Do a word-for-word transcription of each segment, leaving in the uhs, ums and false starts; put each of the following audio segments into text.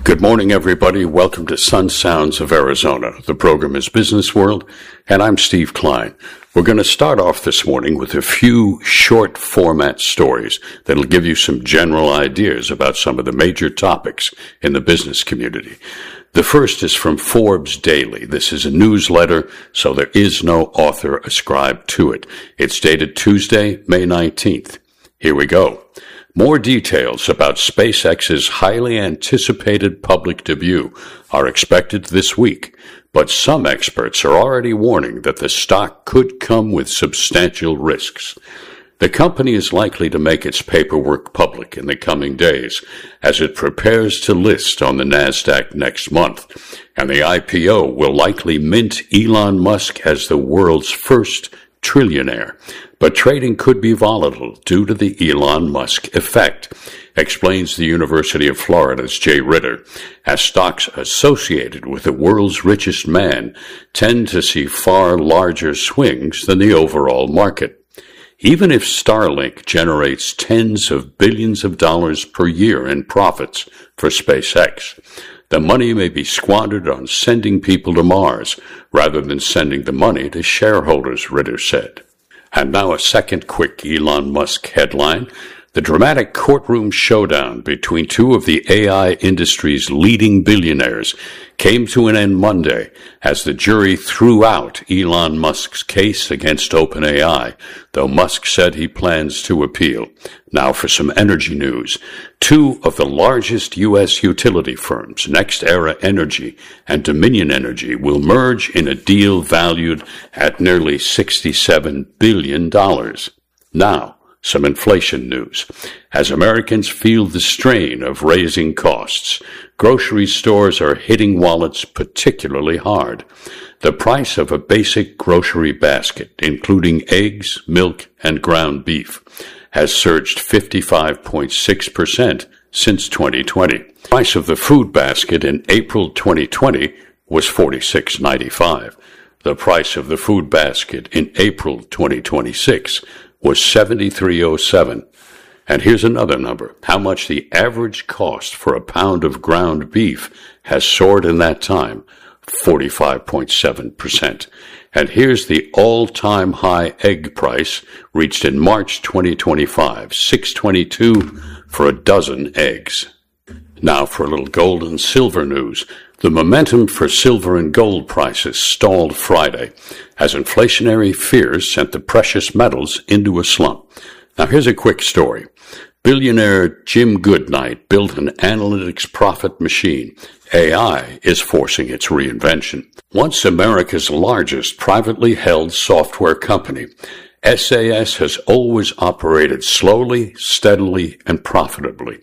Good morning, everybody. Welcome to Sun Sounds of Arizona. The program is Business World, and I'm Steve Klein. We're going to start off this morning with a few short format stories that'll give you some general ideas about some of the major topics in the business community. The first is from Forbes Daily. This is a newsletter, so there is no author ascribed to it. It's dated Tuesday, May nineteenth. Here we go. More details about SpaceX's highly anticipated public debut are expected this week, but some experts are already warning that the stock could come with substantial risks. The company is likely to make its paperwork public in the coming days as it prepares to list on the NASDAQ next month, and the I P O will likely mint Elon Musk as the world's first trillionaire. But trading could be volatile due to the Elon Musk effect, explains the University of Florida's Jay Ritter, as stocks associated with the world's richest man tend to see far larger swings than the overall market. Even if Starlink generates tens of billions of dollars per year in profits for SpaceX, the money may be squandered on sending people to Mars rather than sending the money to shareholders, Ritter said. And now a second quick Elon Musk headline. The dramatic courtroom showdown between two of the A I industry's leading billionaires came to an end Monday as the jury threw out Elon Musk's case against OpenAI, though Musk said he plans to appeal. Now for some energy news. Two of the largest U S utility firms, NextEra Energy and Dominion Energy, will merge in a deal valued at nearly sixty-seven billion dollars. Now, some inflation news. As Americans feel the strain of raising costs, grocery stores are hitting wallets particularly hard. The price of a basic grocery basket, including eggs, milk, and ground beef, has surged fifty-five point six percent since twenty twenty. The price of the food basket in April twenty twenty was forty-six ninety-five. The price of the food basket in April twenty twenty-six was seventy-three oh seven. And here's another number. How much the average cost for a pound of ground beef has soared in that time? forty-five point seven percent. And here's the all-time high egg price reached in March twenty twenty-five, six twenty-two for a dozen eggs. Now for a little gold and silver news. The momentum for silver and gold prices stalled Friday as inflationary fears sent the precious metals into a slump. Now here's a quick story. Billionaire Jim Goodnight built an analytics profit machine. A I is forcing its reinvention. Once America's largest privately held software company, S A S has always operated slowly, steadily, and profitably.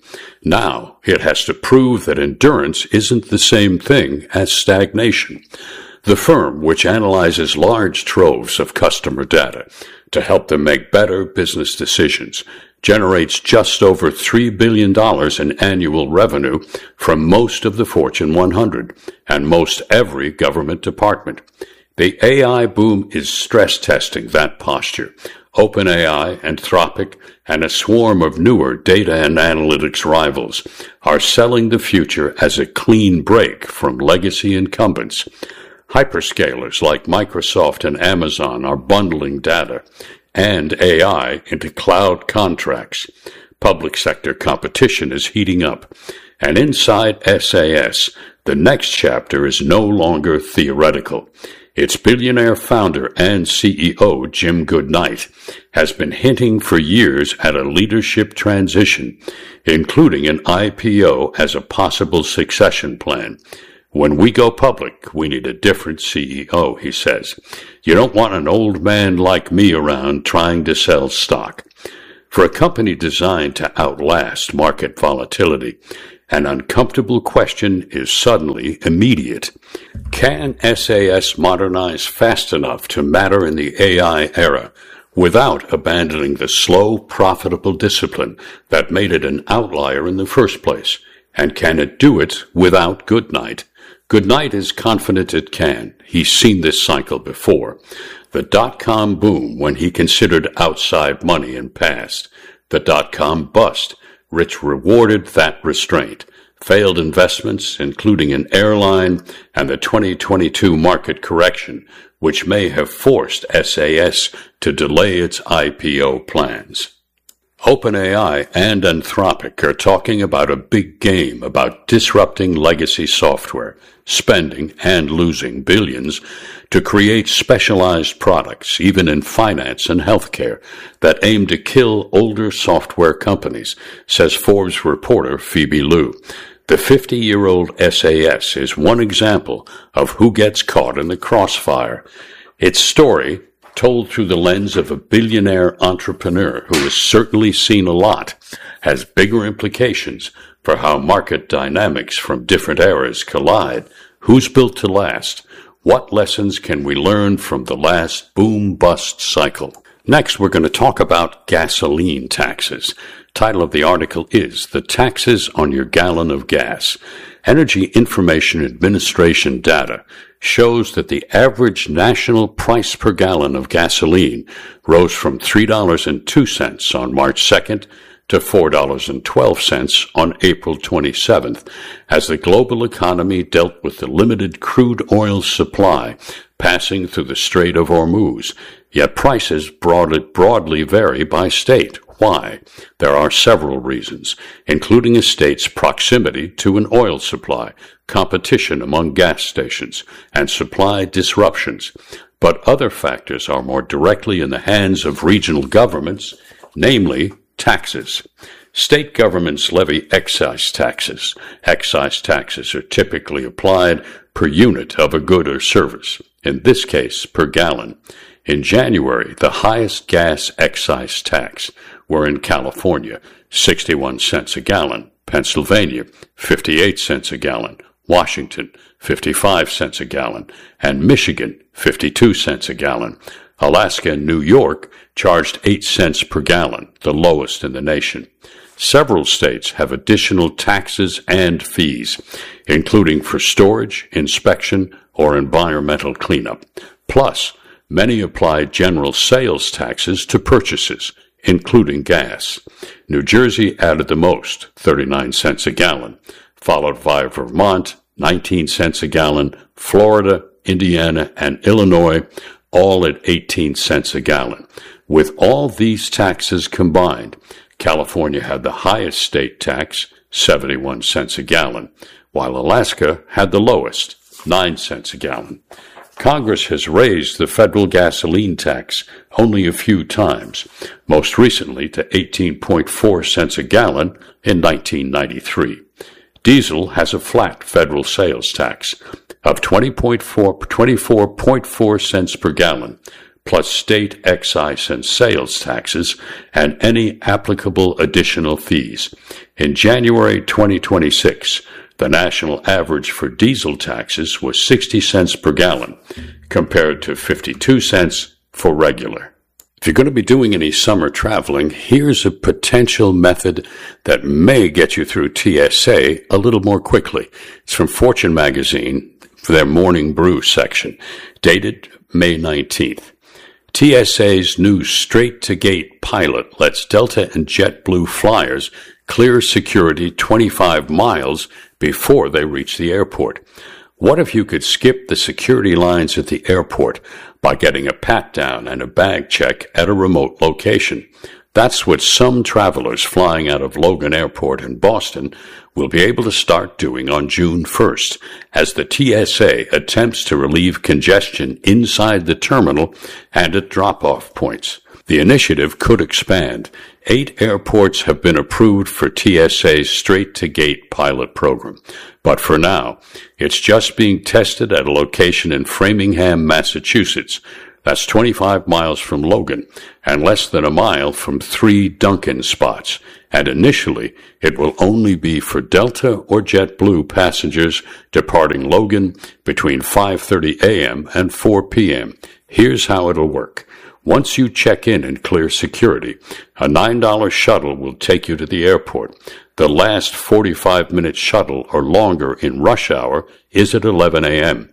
Now it has to prove that endurance isn't the same thing as stagnation. The firm, which analyzes large troves of customer data to help them make better business decisions, generates just over three billion dollars in annual revenue from most of the Fortune one hundred and most every government department. The A I boom is stress testing that posture. OpenAI, Anthropic, and a swarm of newer data and analytics rivals are selling the future as a clean break from legacy incumbents. Hyperscalers like Microsoft and Amazon are bundling data and A I into cloud contracts. Public sector competition is heating up. And inside S A S, the next chapter is no longer theoretical. Its billionaire founder and C E O, Jim Goodnight, has been hinting for years at a leadership transition, including an I P O as a possible succession plan. When we go public, we need a different C E O, he says. You don't want an old man like me around trying to sell stock. For a company designed to outlast market volatility, an uncomfortable question is suddenly immediate. Can S A S modernize fast enough to matter in the A I era without abandoning the slow, profitable discipline that made it an outlier in the first place? And can it do it without Goodnight? Goodnight is confident it can. He's seen this cycle before. The dot-com boom when he considered outside money in past. The dot-com bust, which rewarded that restraint. failed investments, including an airline, and the twenty twenty-two market correction, which may have forced S A S to delay its I P O plans. OpenAI and Anthropic are talking about a big game about disrupting legacy software, spending and losing billions to create specialized products, even in finance and healthcare, that aim to kill older software companies, says Forbes reporter Phoebe Liu. The fifty-year-old S A S is one example of who gets caught in the crossfire. Its story, told through the lens of a billionaire entrepreneur who has certainly seen a lot, has bigger implications for how market dynamics from different eras collide. Who's built to last? What lessons can we learn from the last boom-bust cycle? Next, we're going to talk about gasoline taxes. Title of the article is The Taxes on Your Gallon of Gas. Energy Information Administration data shows that the average national price per gallon of gasoline rose from three dollars and two cents on March second to four dollars and twelve cents on April twenty-seventh, as the global economy dealt with the limited crude oil supply passing through the Strait of Hormuz. Yet prices broadly, broadly vary by state. Why? There are several reasons, including a state's proximity to an oil supply, competition among gas stations, and supply disruptions. But other factors are more directly in the hands of regional governments, namely taxes. State governments levy excise taxes. Excise taxes are typically applied per unit of a good or service, in this case per gallon. In January, the highest gas excise tax were in California, sixty-one cents a gallon, Pennsylvania, fifty-eight cents a gallon, Washington, fifty-five cents a gallon, and Michigan, fifty-two cents a gallon. Alaska and New York charged eight cents per gallon, the lowest in the nation. Several states have additional taxes and fees, including for storage, inspection, or environmental cleanup. Plus, many apply general sales taxes to purchases, including gas. New Jersey added the most, thirty-nine cents a gallon, followed by Vermont, nineteen cents a gallon, Florida, Indiana, and Illinois, all at eighteen cents a gallon. With all these taxes combined, California had the highest state tax, seventy-one cents a gallon, while Alaska had the lowest, nine cents a gallon. Congress has raised the federal gasoline tax only a few times, most recently to eighteen point four cents a gallon in nineteen ninety-three. Diesel has a flat federal sales tax of twenty-four point four cents per gallon, plus state excise and sales taxes and any applicable additional fees. In January twenty twenty-six, the national average for diesel taxes was sixty cents per gallon, compared to fifty-two cents for regular. If you're going to be doing any summer traveling, here's a potential method that may get you through T S A a little more quickly. It's from Fortune magazine for their Morning Brew section, dated May nineteenth. T S A's new straight-to-gate pilot lets Delta and JetBlue flyers clear security twenty-five miles before they reach the airport. What if you could skip the security lines at the airport by getting a pat-down and a bag check at a remote location? That's what some travelers flying out of Logan Airport in Boston will be able to start doing on June first, as the T S A attempts to relieve congestion inside the terminal and at drop-off points. The initiative could expand. Eight airports have been approved for T S A's straight-to-gate pilot program. But for now, it's just being tested at a location in Framingham, Massachusetts. That's twenty-five miles from Logan and less than a mile from three Dunkin' spots. And initially, it will only be for Delta or JetBlue passengers departing Logan between five thirty a.m. and four p.m. Here's how it'll work. Once you check in and clear security, a nine dollar shuttle will take you to the airport. The last forty-five minute shuttle or longer in rush hour is at eleven a.m.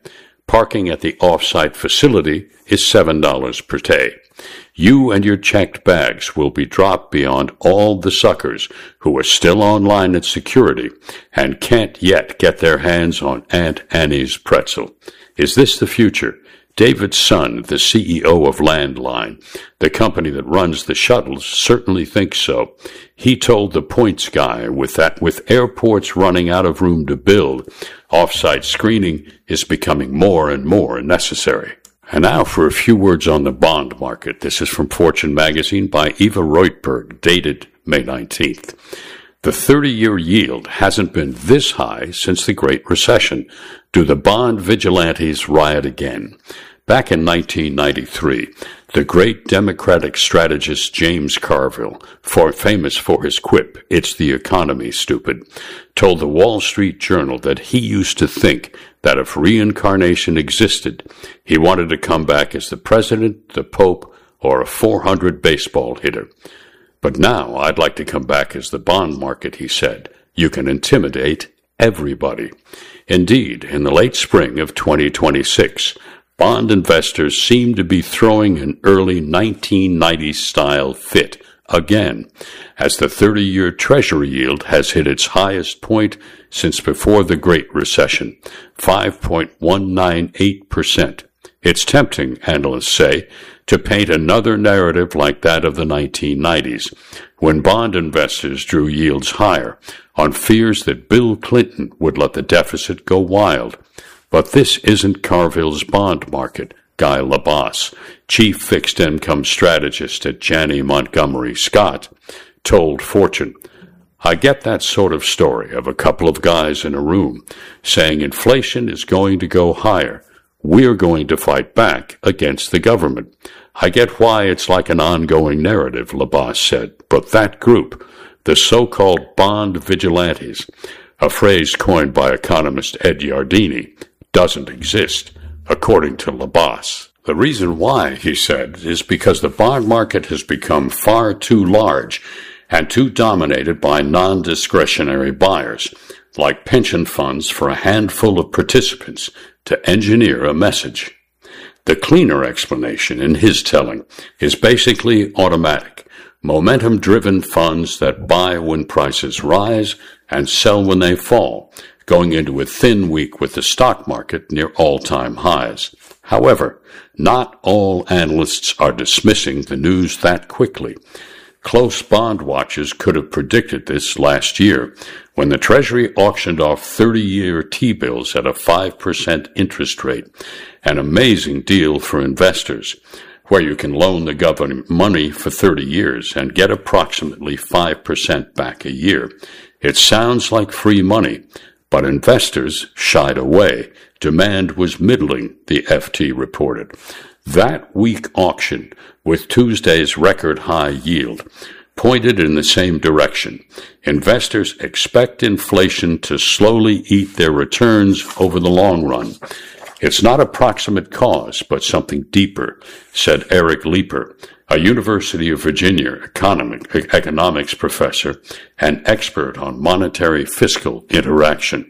Parking at the off-site facility is seven dollars per day. You and your checked bags will be dropped beyond all the suckers who are still online at security and can't yet get their hands on Aunt Annie's pretzel. Is this the future? David Sun, the C E O of Landline, the company that runs the shuttles, certainly thinks so. He told the Points guy with that with airports running out of room to build, off-site screening is becoming more and more necessary. And now for a few words on the bond market. This is from Fortune magazine by Eva Reutberg, dated May nineteenth. The thirty-year yield hasn't been this high since the Great Recession. Do the bond vigilantes riot again? Back in nineteen ninety-three, the great Democratic strategist James Carville, for famous for his quip, "It's the economy, stupid," told the Wall Street Journal that he used to think that if reincarnation existed, he wanted to come back as the president, the pope, or a four hundred baseball hitter. But now I'd like to come back as the bond market, he said. You can intimidate everybody. Indeed, in the late spring of twenty twenty-six, bond investors seem to be throwing an early nineteen nineties-style fit again, as the thirty-year Treasury yield has hit its highest point since before the Great Recession, five point one nine eight percent. It's tempting, analysts say, to paint another narrative like that of the nineteen nineties, when bond investors drew yields higher on fears that Bill Clinton would let the deficit go wild. But this isn't Carville's bond market. Guy Labas, chief fixed income strategist at Janney Montgomery Scott, told Fortune, "I get that sort of story of a couple of guys in a room saying inflation is going to go higher. We're going to fight back against the government. I get why it's like an ongoing narrative," Labas said, but that group, the so-called bond vigilantes, a phrase coined by economist Ed Yardeni, doesn't exist, according to Labas. The reason why, he said, is because the bond market has become far too large and too dominated by non-discretionary buyers, like pension funds for a handful of participants, to engineer a message. The cleaner explanation, in his telling, is basically automatic. Momentum-driven funds that buy when prices rise and sell when they fall, going into a thin week with the stock market near all-time highs. However, not all analysts are dismissing the news that quickly. Close bond watchers could have predicted this last year, when the Treasury auctioned off thirty-year T-bills at a five percent interest rate, an amazing deal for investors, where you can loan the government money for thirty years and get approximately five percent back a year. It sounds like free money, but investors shied away. Demand was middling, the F T reported. That weak auction, with Tuesday's record high yield, pointed in the same direction. Investors expect inflation to slowly eat their returns over the long run. It's not a proximate cause, but something deeper, said Eric Leeper, a University of Virginia economic, economics professor and expert on monetary fiscal interaction.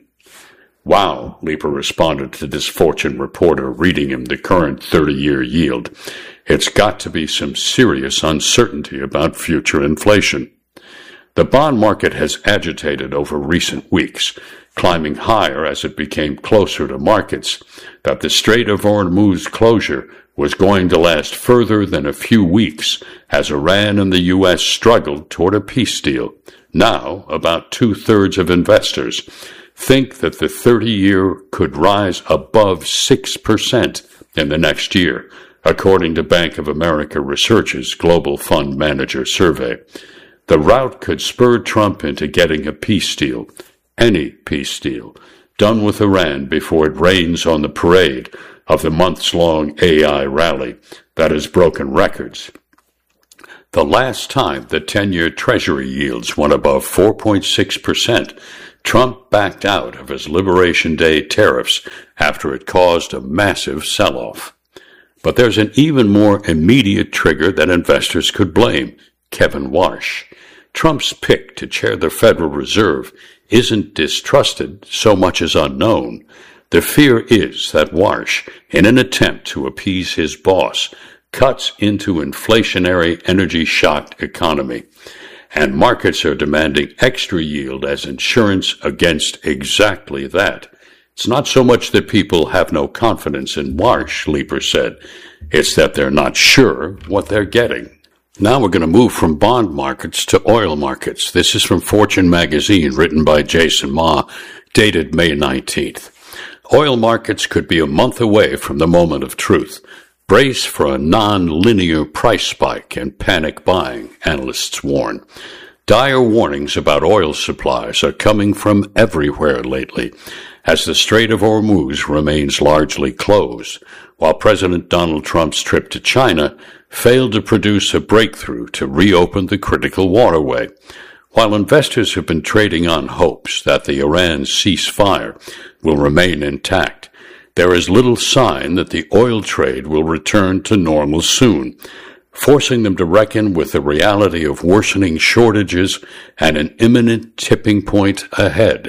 "Wow," Leeper responded to this Fortune reporter reading him the current thirty-year yield. "It's got to be some serious uncertainty about future inflation." The bond market has agitated over recent weeks, climbing higher as it became closer to markets that the Strait of Hormuz closure was going to last further than a few weeks as Iran and the U S struggled toward a peace deal. Now, about two-thirds of investors think that the thirty-year could rise above six percent in the next year, according to Bank of America Research's Global Fund Manager Survey. The rout could spur Trump into getting a peace deal, any peace deal, done with Iran before it rains on the parade of the months-long A I rally that has broken records. The last time the ten-year Treasury yields went above four point six percent, Trump backed out of his Liberation Day tariffs after it caused a massive sell-off. But there's an even more immediate trigger that investors could blame: Kevin Warsh. Trump's pick to chair the Federal Reserve isn't distrusted so much as unknown. The fear is that Warsh, in an attempt to appease his boss, cuts into inflationary, energy-shocked economy, and markets are demanding extra yield as insurance against exactly that. It's not so much that people have no confidence in Warsh, Leeper said. It's that they're not sure what they're getting. Now we're going to move from bond markets to oil markets. This is from Fortune magazine, written by Jason Ma, dated May nineteenth. Oil markets could be a month away from the moment of truth. Brace for a non-linear price spike and panic buying, analysts warn. Dire warnings about oil supplies are coming from everywhere lately, as the Strait of Hormuz remains largely closed, while President Donald Trump's trip to China failed to produce a breakthrough to reopen the critical waterway. While investors have been trading on hopes that the Iran ceasefire will remain intact, there is little sign that the oil trade will return to normal soon, forcing them to reckon with the reality of worsening shortages and an imminent tipping point ahead.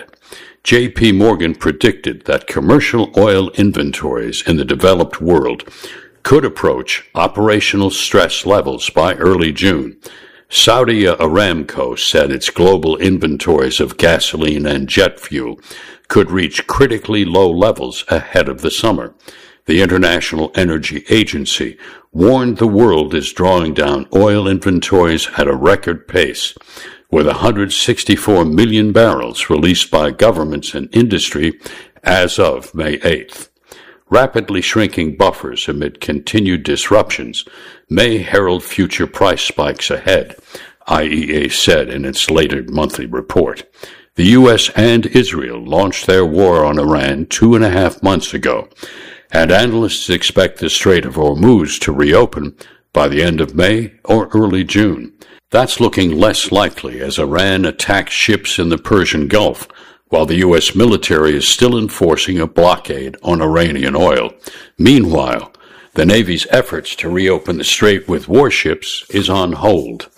J P Morgan predicted that commercial oil inventories in the developed world could approach operational stress levels by early June. Saudi Aramco said its global inventories of gasoline and jet fuel could reach critically low levels ahead of the summer. The International Energy Agency warned the world is drawing down oil inventories at a record pace, with one hundred sixty-four million barrels released by governments and industry as of May eighth. Rapidly shrinking buffers amid continued disruptions may herald future price spikes ahead, I E A said in its later monthly report. The U S and Israel launched their war on Iran two and a half months ago, and analysts expect the Strait of Hormuz to reopen by the end of May or early June. That's looking less likely as Iran attacks ships in the Persian Gulf, while the U S military is still enforcing a blockade on Iranian oil. Meanwhile, the Navy's efforts to reopen the strait with warships is on hold.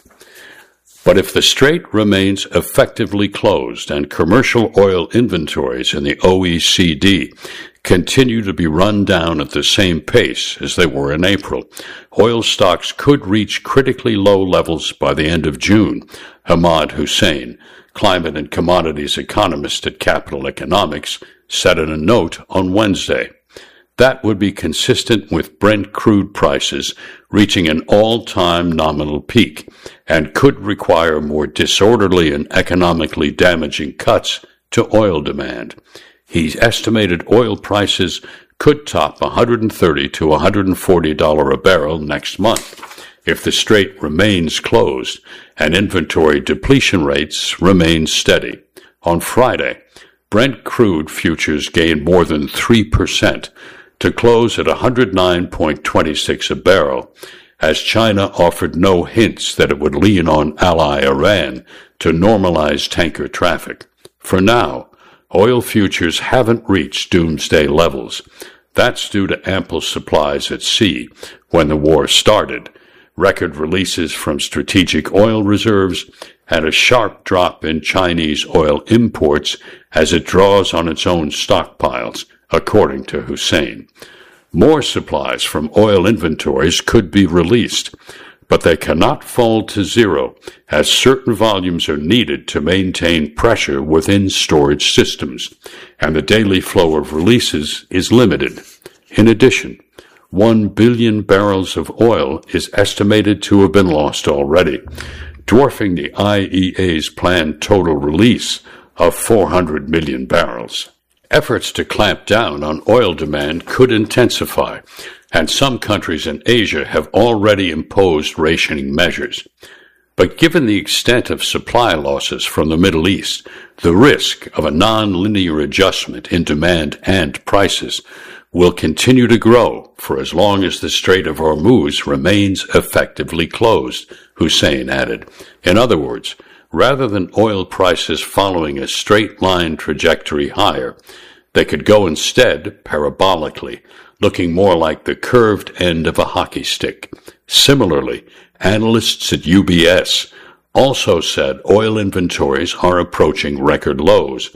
But if the strait remains effectively closed and commercial oil inventories in the O E C D continue to be run down at the same pace as they were in April, oil stocks could reach critically low levels by the end of June, Hamad Hussein, climate and commodities economist at Capital Economics, said in a note on Wednesday. That would be consistent with Brent crude prices reaching an all-time nominal peak and could require more disorderly and economically damaging cuts to oil demand. He estimated oil prices could top one hundred thirty to one hundred forty dollars a barrel next month if the strait remains closed and inventory depletion rates remain steady. On Friday, Brent crude futures gained more than three percent to close at one hundred nine point two six a barrel, as China offered no hints that it would lean on ally Iran to normalize tanker traffic. For now, oil futures haven't reached doomsday levels. That's due to ample supplies at sea when the war started, record releases from strategic oil reserves, and a sharp drop in Chinese oil imports as it draws on its own stockpiles, according to Hussein. More supplies from oil inventories could be released, but they cannot fall to zero as certain volumes are needed to maintain pressure within storage systems, and the daily flow of releases is limited. In addition, one billion barrels of oil is estimated to have been lost already, dwarfing the I E A's planned total release of four hundred million barrels. Efforts to clamp down on oil demand could intensify, and some countries in Asia have already imposed rationing measures. But given the extent of supply losses from the Middle East, the risk of a non-linear adjustment in demand and prices will continue to grow for as long as the Strait of Hormuz remains effectively closed, Hussein added. In other words, rather than oil prices following a straight-line trajectory higher, they could go instead parabolically, looking more like the curved end of a hockey stick. Similarly, analysts at U B S also said oil inventories are approaching record lows.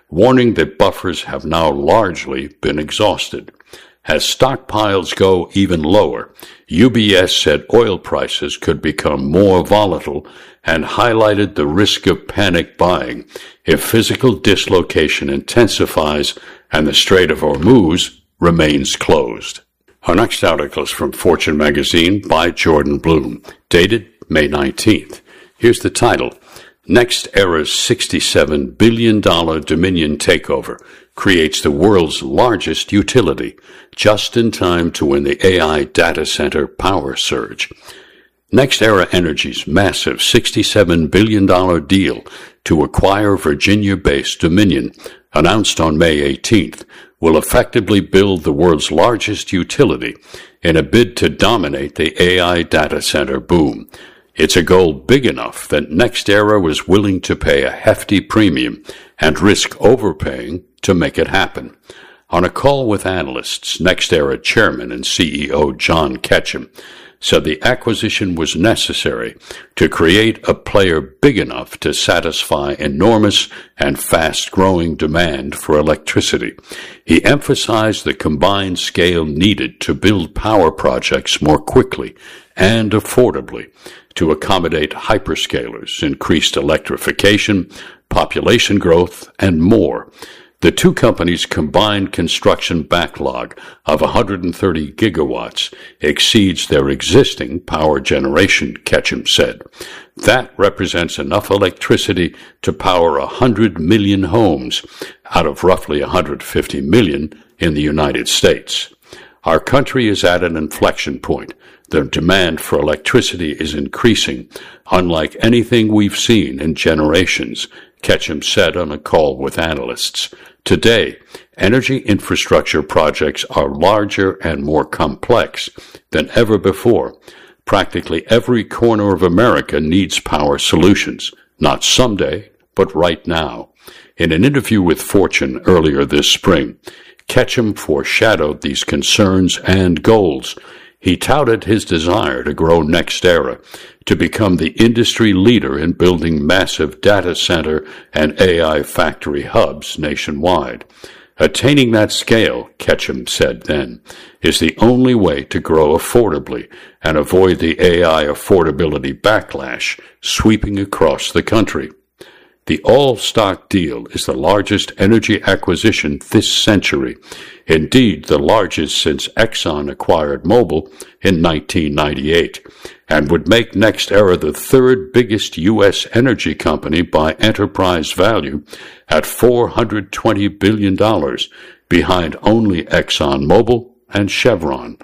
warning that buffers have now largely been exhausted. As stockpiles go even lower, U B S said oil prices could become more volatile and highlighted the risk of panic buying if physical dislocation intensifies and the Strait of Hormuz remains closed. Our next article is from Fortune magazine by Jordan Bloom, dated May nineteenth. Here's the title: NextEra's sixty-seven billion dollars Dominion takeover creates the world's largest utility, just in time to win the A I data center power surge. NextEra Energy's massive sixty-seven billion dollars deal to acquire Virginia-based Dominion, announced on May eighteenth, will effectively build the world's largest utility in a bid to dominate the A I data center boom. It's a goal big enough that NextEra was willing to pay a hefty premium and risk overpaying to make it happen. On a call with analysts, NextEra chairman and C E O John Ketchum said the acquisition was necessary to create a player big enough to satisfy enormous and fast-growing demand for electricity. He emphasized the combined scale needed to build power projects more quickly and affordably to accommodate hyperscalers, increased electrification, population growth, and more. The two companies' combined construction backlog of one hundred thirty gigawatts exceeds their existing power generation, Ketchum said. That represents enough electricity to power one hundred million homes out of roughly one hundred fifty million in the United States. Our country is at an inflection point. The demand for electricity is increasing, unlike anything we've seen in generations, Ketchum said on a call with analysts. Today, energy infrastructure projects are larger and more complex than ever before. Practically every corner of America needs power solutions, not someday, but right now. In an interview with Fortune earlier this spring, Ketchum foreshadowed these concerns and goals. He touted his desire to grow NextEra to become the industry leader in building massive data center and A I factory hubs nationwide. Attaining that scale, Ketchum said then, is the only way to grow affordably and avoid the A I affordability backlash sweeping across the country. The all-stock deal is the largest energy acquisition this century, indeed the largest since Exxon acquired Mobil in nineteen ninety-eight, and would make NextEra the third biggest U S energy company by enterprise value at four hundred twenty billion dollars, behind only ExxonMobil and Chevron.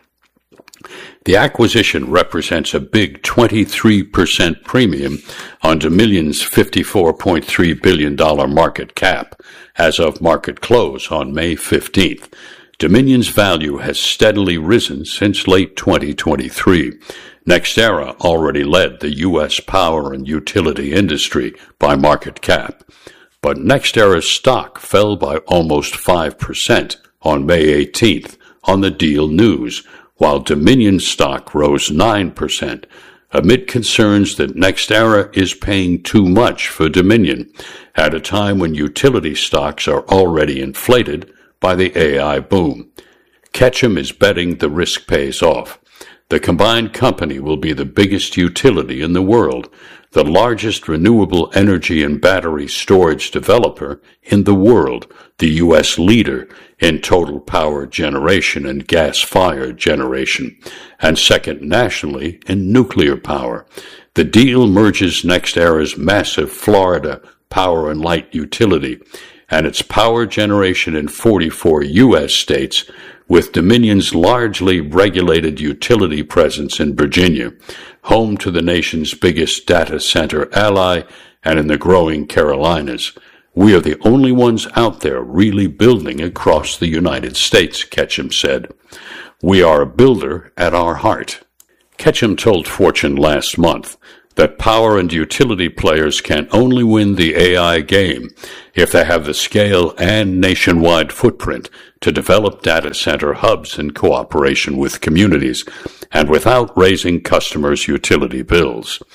The acquisition represents a big twenty-three percent premium on Dominion's fifty-four point three billion dollars market cap as of market close on May fifteenth. Dominion's value has steadily risen since late twenty twenty-three. NextEra already led the U S power and utility industry by market cap, but NextEra's stock fell by almost five percent on May eighteenth on the deal news, while Dominion stock rose nine percent, amid concerns that NextEra is paying too much for Dominion at a time when utility stocks are already inflated by the A I boom. Ketchum is betting the risk pays off. The combined company will be the biggest utility in the world, the largest renewable energy and battery storage developer in the world, the U S leader in total power generation and gas-fired generation, and second nationally in nuclear power. The deal merges NextEra's massive Florida power and light utility and its power generation in forty-four U S states with Dominion's largely regulated utility presence in Virginia, home to the nation's biggest data center ally, and in the growing Carolinas. We are the only ones out there really building across the United States, Ketchum said. We are a builder at our heart. Ketchum told Fortune last month that power and utility players can only win the A I game if they have the scale and nationwide footprint to develop data center hubs in cooperation with communities and without raising customers' utility bills.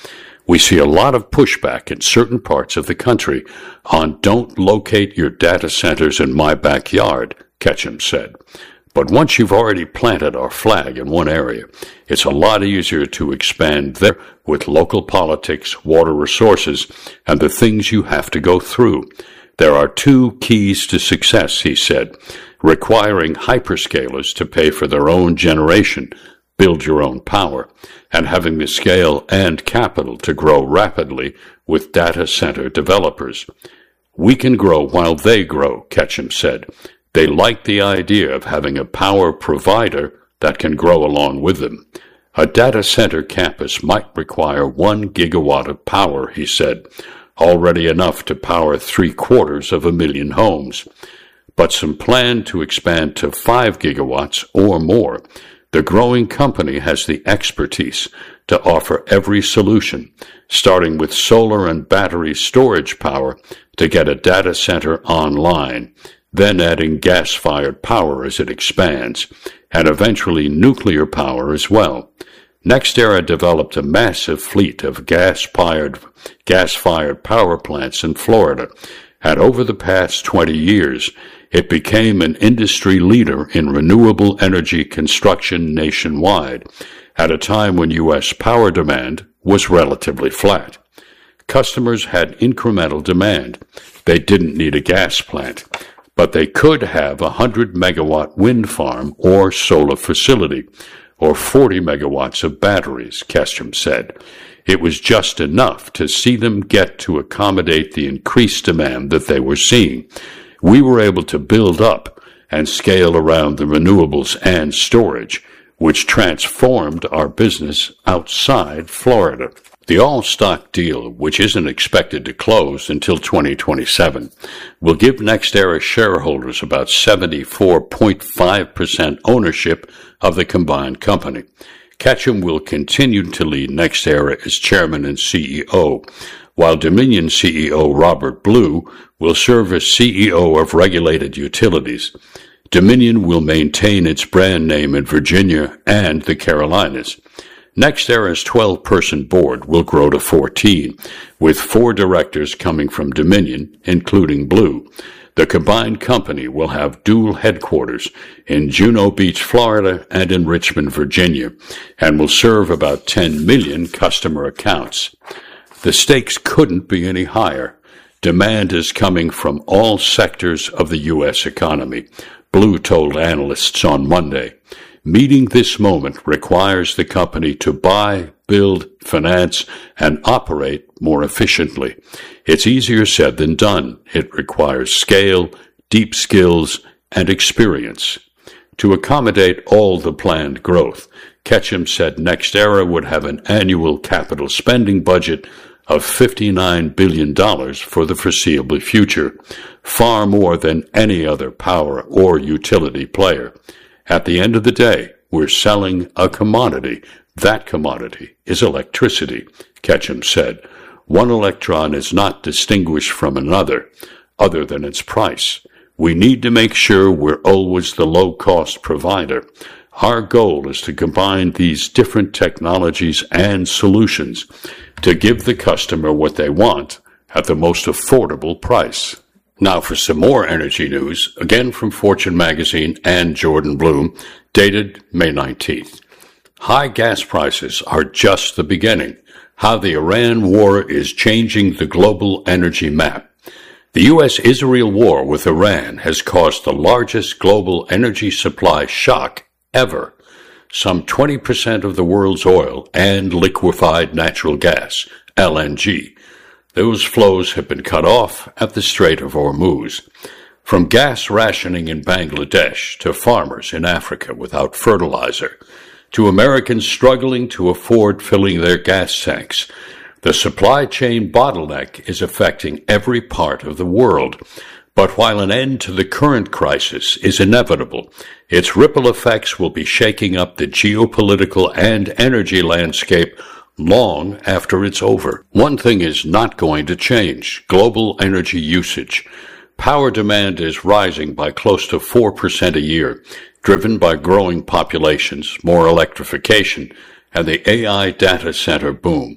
We see a lot of pushback in certain parts of the country on don't locate your data centers in my backyard, Ketchum said. But once you've already planted our flag in one area, it's a lot easier to expand there with local politics, water resources, and the things you have to go through. There are two keys to success, he said, requiring hyperscalers to pay for their own generation, build your own power, and having the scale and capital to grow rapidly with data center developers. We can grow while they grow, Ketchum said. They like the idea of having a power provider that can grow along with them. A data center campus might require one gigawatt of power, he said, already enough to power three quarters of a million homes. But some plan to expand to five gigawatts or more. The growing company has the expertise to offer every solution, starting with solar and battery storage power to get a data center online, then adding gas-fired power as it expands, and eventually nuclear power as well. NextEra developed a massive fleet of gas-fired, gas-fired power plants in Florida, and over the past twenty years, it became an industry leader in renewable energy construction nationwide, at a time when U S power demand was relatively flat. Customers had incremental demand. They didn't need a gas plant, but they could have a one hundred megawatt wind farm or solar facility, or forty megawatts of batteries, Ketchum said. It was just enough to see them get to accommodate the increased demand that they were seeing. We were able to build up and scale around the renewables and storage, which transformed our business outside Florida. The all-stock deal, which isn't expected to close until twenty twenty-seven, will give NextEra shareholders about seventy-four point five percent ownership of the combined company. Ketchum will continue to lead NextEra as chairman and C E O, while Dominion C E O Robert Blue will serve as C E O of Regulated Utilities. Dominion will maintain its brand name in Virginia and the Carolinas. NextEra's twelve-person board will grow to fourteen, with four directors coming from Dominion, including Blue. The combined company will have dual headquarters in Juno Beach, Florida, and in Richmond, Virginia, and will serve about ten million customer accounts. The stakes couldn't be any higher. Demand is coming from all sectors of the U S economy, Blue told analysts on Monday. Meeting this moment requires the company to buy, build, finance, and operate more efficiently. It's easier said than done. It requires scale, deep skills, and experience. To accommodate all the planned growth, Ketchum said NextEra would have an annual capital spending budget of fifty-nine billion dollars for the foreseeable future, far more than any other power or utility player. At the end of the day, we're selling a commodity. That commodity is electricity, Ketchum said. One electron is not distinguished from another, other than its price. We need to make sure we're always the low-cost provider. Our goal is to combine these different technologies and solutions to give the customer what they want at the most affordable price. Now for some more energy news, again from Fortune magazine and Jordan Bloom, dated May nineteenth. High gas prices are just the beginning. How the Iran war is changing the global energy map. The U S Israel war with Iran has caused the largest global energy supply shock ever. Some twenty percent of the world's oil and liquefied natural gas, L N G. Those flows have been cut off at the Strait of Hormuz. From gas rationing in Bangladesh to farmers in Africa without fertilizer, to Americans struggling to afford filling their gas tanks, the supply chain bottleneck is affecting every part of the world. But while an end to the current crisis is inevitable, its ripple effects will be shaking up the geopolitical and energy landscape long after it's over. One thing is not going to change: global energy usage. Power demand is rising by close to four percent a year, driven by growing populations, more electrification, and the A I data center boom.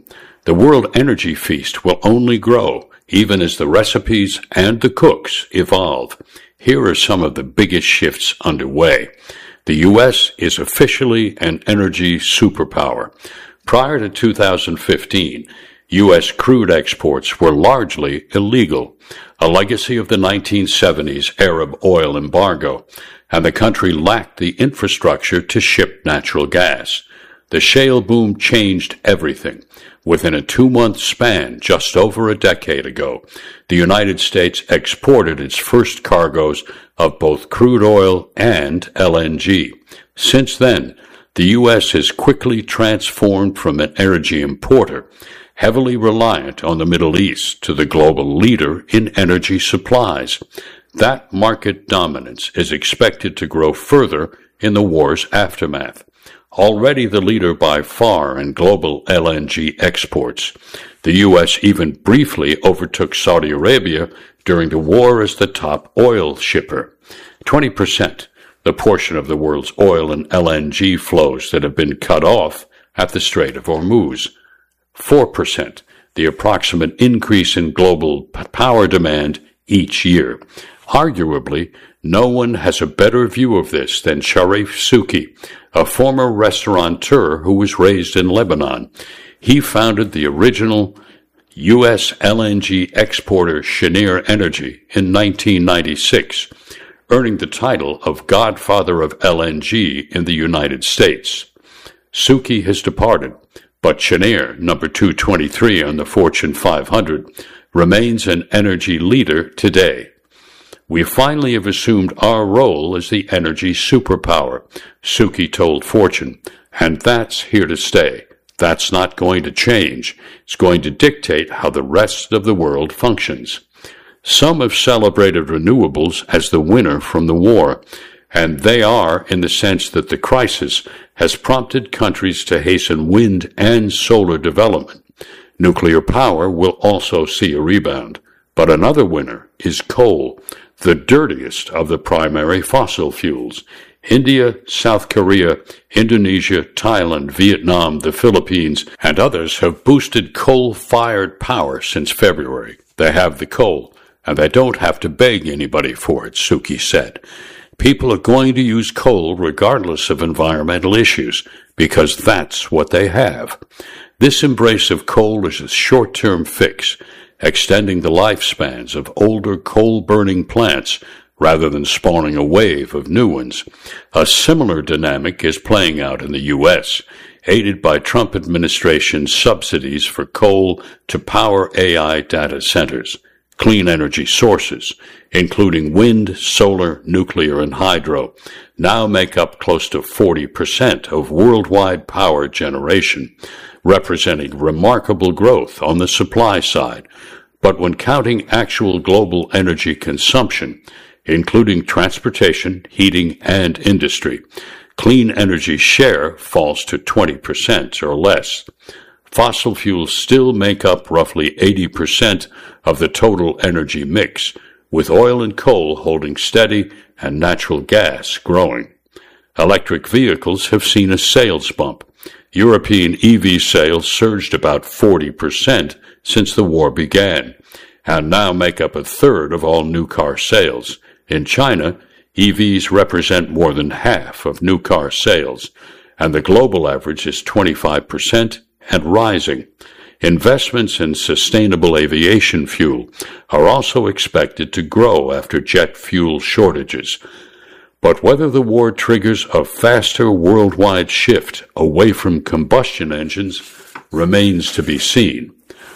The world energy feast will only grow, even as the recipes and the cooks evolve. Here are some of the biggest shifts underway. The U S is officially an energy superpower. Prior to two thousand fifteen, U S crude exports were largely illegal, a legacy of the nineteen seventies Arab oil embargo, and the country lacked the infrastructure to ship natural gas. The shale boom changed everything. Within a two-month span, just over a decade ago, the United States exported its first cargoes of both crude oil and L N G. Since then, the U S has quickly transformed from an energy importer, heavily reliant on the Middle East, to the global leader in energy supplies. That market dominance is expected to grow further in the war's aftermath. Already the leader by far in global L N G exports, the U S even briefly overtook Saudi Arabia during the war as the top oil shipper. twenty percent, the portion of the world's oil and L N G flows that have been cut off at the Strait of Hormuz. four percent, the approximate increase in global power demand each year. Arguably, no one has a better view of this than Sharif Souki, a former restaurateur who was raised in Lebanon. He founded the original U S L N G exporter Cheniere Energy in nineteen ninety-six, earning the title of Godfather of L N G in the United States. Souki has departed, but Cheniere, number two twenty-three on the Fortune five hundred, remains an energy leader today. We finally have assumed our role as the energy superpower, Souki told Fortune, and that's here to stay. That's not going to change. It's going to dictate how the rest of the world functions. Some have celebrated renewables as the winner from the war, and they are in the sense that the crisis has prompted countries to hasten wind and solar development. Nuclear power will also see a rebound. But another winner is coal, the dirtiest of the primary fossil fuels. India, South Korea, Indonesia, Thailand, Vietnam, the Philippines, and others have boosted coal-fired power since February. They have the coal, and they don't have to beg anybody for it, Souki said. People are going to use coal regardless of environmental issues, because that's what they have. This embrace of coal is a short-term fix, extending the lifespans of older coal-burning plants rather than spawning a wave of new ones. A similar dynamic is playing out in the U S, aided by Trump administration subsidies for coal to power A I data centers. Clean energy sources, including wind, solar, nuclear, and hydro, now make up close to forty percent of worldwide power generation, representing remarkable growth on the supply side. But when counting actual global energy consumption, including transportation, heating, and industry, clean energy share falls to twenty percent or less. Fossil fuels still make up roughly eighty percent of the total energy mix, with oil and coal holding steady and natural gas growing. Electric vehicles have seen a sales bump. European E V sales surged about forty percent since the war began, and now make up a third of all new car sales. In China, E Vs represent more than half of new car sales, and the global average is twenty-five percent and rising. Investments in sustainable aviation fuel are also expected to grow after jet fuel shortages. But whether the war triggers a faster worldwide shift away from combustion engines remains to be seen.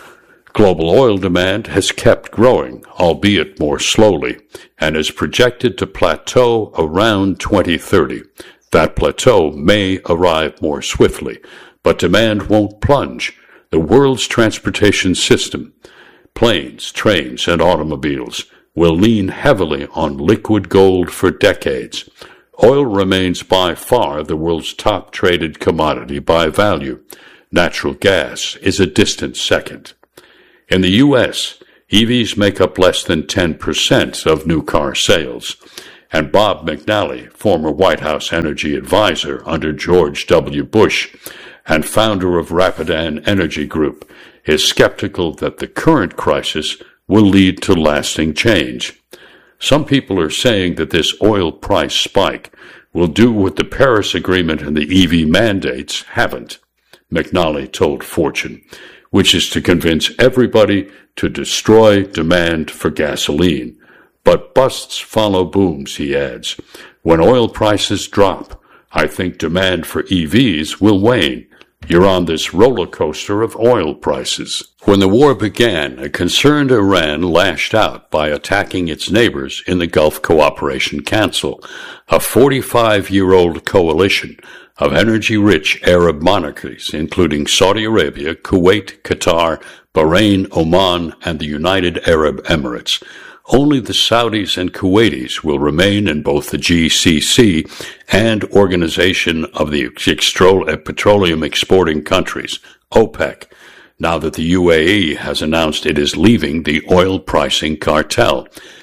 Global oil demand has kept growing, albeit more slowly, and is projected to plateau around twenty thirty. That plateau may arrive more swiftly, but demand won't plunge. The world's transportation system, planes, trains, and automobiles, will lean heavily on liquid gold for decades. Oil remains by far the world's top traded commodity by value. Natural gas is a distant second. In the U S, E Vs make up less than ten percent of new car sales, and Bob McNally, former White House energy advisor under George W. Bush and founder of Rapidan Energy Group, is skeptical that the current crisis will lead to lasting change. Some people are saying that this oil price spike will do what the Paris Agreement and the E V mandates haven't, McNally told Fortune, which is to convince everybody to destroy demand for gasoline. But busts follow booms, he adds. When oil prices drop, I think demand for E Vs will wane. You're on this roller coaster of oil prices. When the war began, a concerned Iran lashed out by attacking its neighbors in the Gulf Cooperation Council, a forty-five-year-old coalition of energy-rich Arab monarchies, including Saudi Arabia, Kuwait, Qatar, Bahrain, Oman, and the United Arab Emirates. Only the Saudis and Kuwaitis will remain in both the G C C and Organization of the Petroleum Exporting Countries, OPEC, now that the U A E has announced it is leaving the oil pricing cartel.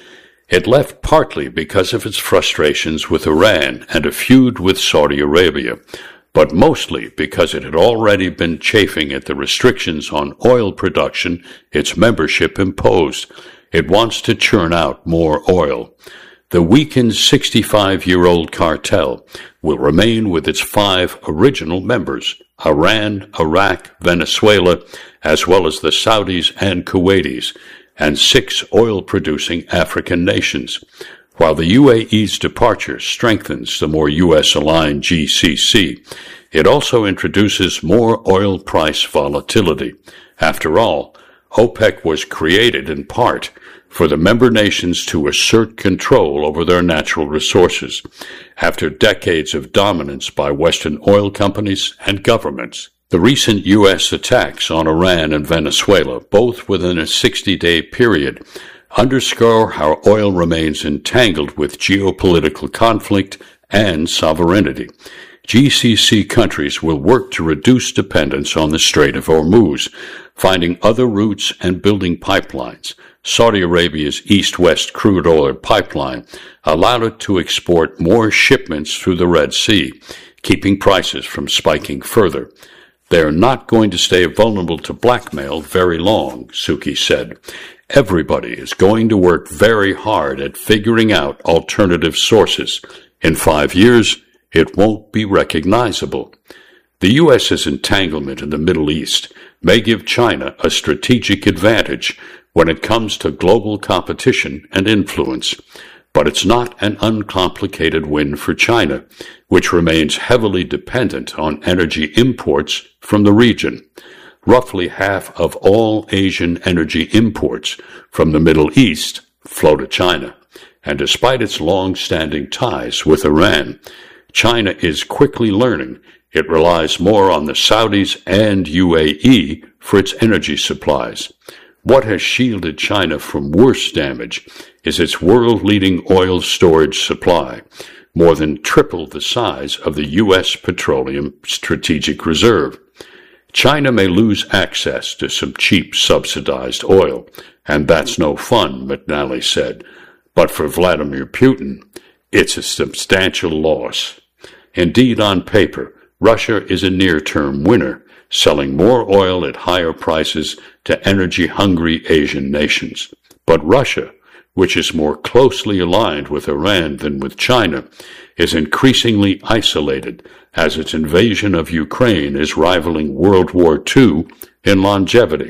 It left partly because of its frustrations with Iran and a feud with Saudi Arabia, but mostly because it had already been chafing at the restrictions on oil production its membership imposed. It wants to churn out more oil. The weakened sixty-five-year-old cartel will remain with its five original members, Iran, Iraq, Venezuela, as well as the Saudis and Kuwaitis, and six oil-producing African nations. While the U A E's departure strengthens the more U S-aligned G C C, it also introduces more oil price volatility. After all, OPEC was created in part for the member nations to assert control over their natural resources after decades of dominance by Western oil companies and governments. The recent U S attacks on Iran and Venezuela, both within a sixty-day period, underscore how oil remains entangled with geopolitical conflict and sovereignty. G C C countries will work to reduce dependence on the Strait of Hormuz, finding other routes and building pipelines. Saudi Arabia's east-west crude oil pipeline allowed it to export more shipments through the Red Sea, keeping prices from spiking further. They are not going to stay vulnerable to blackmail very long, Suki said. Everybody is going to work very hard at figuring out alternative sources. In five years, it won't be recognizable. The U S's entanglement in the Middle East may give China a strategic advantage when it comes to global competition and influence, but it's not an uncomplicated win for China, which remains heavily dependent on energy imports from the region. Roughly half of all Asian energy imports from the Middle East flow to China, and despite its long-standing ties with Iran, China is quickly learning it relies more on the Saudis and U A E for its energy supplies. What has shielded China from worse damage is its world-leading oil storage supply, more than triple the size of the U S Petroleum Strategic Reserve. China may lose access to some cheap subsidized oil, and that's no fun, McNally said. But for Vladimir Putin, it's a substantial loss. Indeed, on paper, Russia is a near-term winner, selling more oil at higher prices to energy-hungry Asian nations. But Russia, which is more closely aligned with Iran than with China, is increasingly isolated as its invasion of Ukraine is rivaling World War Two in longevity.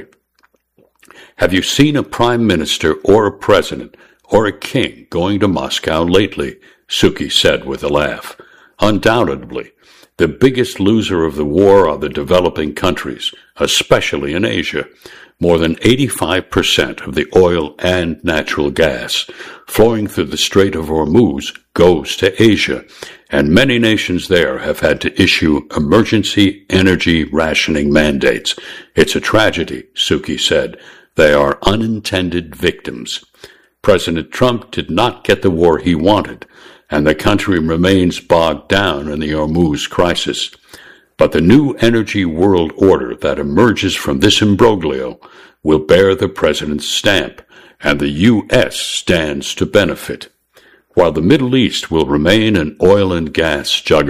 Have you seen a prime minister or a president or a king going to Moscow lately? Suki said with a laugh. Undoubtedly, the biggest loser of the war are the developing countries, especially in Asia. More than eighty-five percent of the oil and natural gas flowing through the Strait of Hormuz goes to Asia, and many nations there have had to issue emergency energy rationing mandates. It's a tragedy, Suki said. They are unintended victims. President Trump did not get the war he wanted, and the country remains bogged down in the Hormuz crisis. But the new energy world order that emerges from this imbroglio will bear the president's stamp, and the U S stands to benefit. While the Middle East will remain an oil and gas juggernaut,